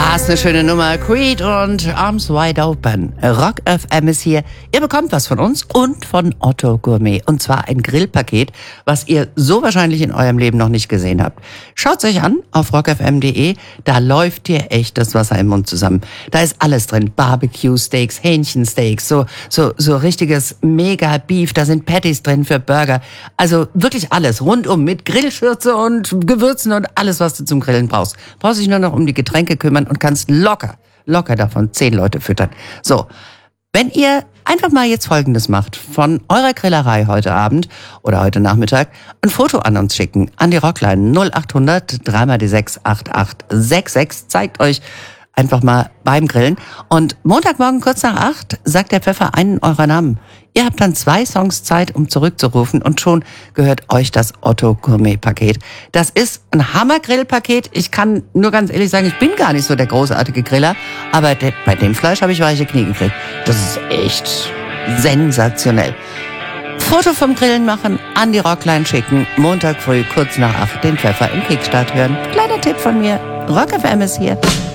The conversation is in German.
Was eine schöne Nummer. Creed und Arms Wide Open. Rock FM ist hier. Ihr bekommt was von uns und von Otto Gourmet. Und zwar ein Grillpaket, was ihr so wahrscheinlich in eurem Leben noch nicht gesehen habt. Schaut's euch an auf rockfm.de. Da läuft dir echt das Wasser im Mund zusammen. Da ist alles drin. Barbecue-Steaks, Hähnchensteaks, so richtiges Mega-Beef. Da sind Patties drin für Burger. Also wirklich alles rundum mit Grillschürze und Gewürzen und alles, was du zum Grillen brauchst. Brauchst dich nur noch um die Getränke kümmern und kannst locker davon 10 Leute füttern. So, wenn ihr einfach mal jetzt Folgendes macht, von eurer Grillerei heute Abend oder heute Nachmittag, ein Foto an uns schicken, an die Rockline 0800 3x6 8866, zeigt euch einfach mal beim Grillen. Und Montagmorgen kurz nach 8 sagt der Pfeffer einen eurer Namen. Ihr habt dann 2 Songs Zeit, um zurückzurufen und schon gehört euch das Otto Gourmet Paket. Das ist ein Hammer-Grillpaket. Ich kann nur ganz ehrlich sagen, ich bin gar nicht so der großartige Griller, aber bei dem Fleisch habe ich weiche Knie gekriegt. Das ist echt sensationell. Foto vom Grillen machen, an die Rockline schicken, Montag früh kurz nach 8 den Pfeffer im Kickstart hören. Kleiner Tipp von mir, Rock FM ist hier.